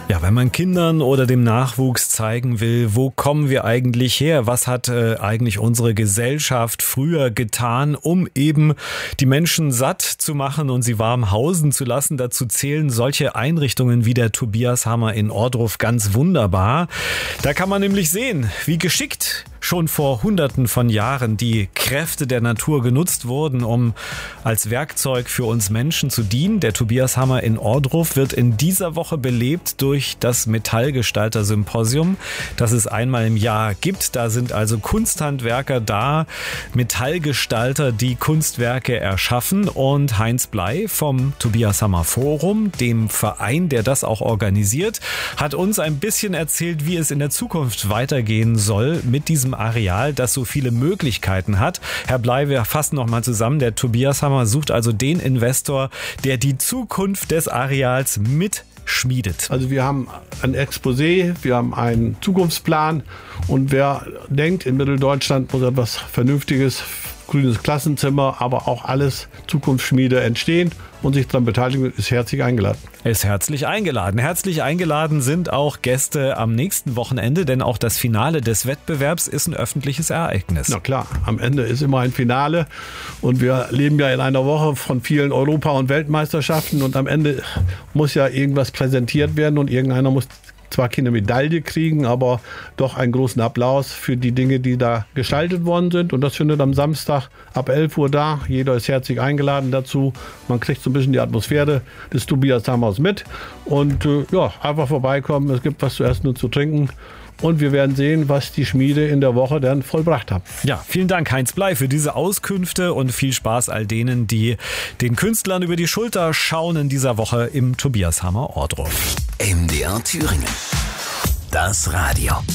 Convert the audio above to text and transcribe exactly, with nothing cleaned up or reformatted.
Ja, wenn man Kindern oder dem Nachwuchs zeigen will, wo kommen wir eigentlich her? Was hat äh, eigentlich unsere Gesellschaft früher getan, um eben die Menschen satt zu machen und sie warm hausen zu lassen? Dazu zählen solche Einrichtungen wie der Tobias-Hammer in Ohrdruf ganz wunderbar. Da kann man nämlich sehen, wie geschickt schon vor Hunderten von Jahren die Kräfte der Natur genutzt wurden, um als Werkzeug für uns Menschen zu dienen. Der Tobias-Hammer in Ohrdruf wird in dieser Woche belebt durch das Metallgestalter-Symposium, das es einmal im Jahr gibt. Da sind also Kunsthandwerker da, Metallgestalter, die Kunstwerke erschaffen. Und Heinz Bley vom Tobias-Hammer Forum, dem Verein, der das auch organisiert, hat uns ein bisschen erzählt, wie es in der Zukunft weitergehen soll mit diesem Areal, das so viele Möglichkeiten hat. Herr Bley, wir fassen noch mal zusammen. Der Tobias-Hammer sucht also den Investor, der die Zukunft des Areals mitschmiedet. Also wir haben ein Exposé, wir haben einen Zukunftsplan und wer denkt, in Mitteldeutschland muss etwas Vernünftiges, grünes Klassenzimmer, aber auch alles Zukunftsschmiede entstehen und sich daran beteiligen, ist herzlich eingeladen. Ist herzlich eingeladen. Herzlich eingeladen sind auch Gäste am nächsten Wochenende, denn auch das Finale des Wettbewerbs ist ein öffentliches Ereignis. Na klar, am Ende ist immer ein Finale und wir leben ja in einer Woche von vielen Europa- und Weltmeisterschaften und am Ende muss ja irgendwas präsentiert werden und irgendeiner muss zwar keine Medaille kriegen, aber doch einen großen Applaus für die Dinge, die da gestaltet worden sind. Und das findet am Samstag ab elf Uhr da. Jeder ist herzlich eingeladen dazu. Man kriegt so ein bisschen die Atmosphäre des Tobias-Hammers mit. Und äh, ja, einfach vorbeikommen. Es gibt was zu essen und zu trinken. Und wir werden sehen, was die Schmiede in der Woche dann vollbracht haben. Ja, vielen Dank Heinz Bley für diese Auskünfte und viel Spaß all denen, die den Künstlern über die Schulter schauen in dieser Woche im Tobias-Hammer Ohrdruf. M D R Thüringen. Das Radio.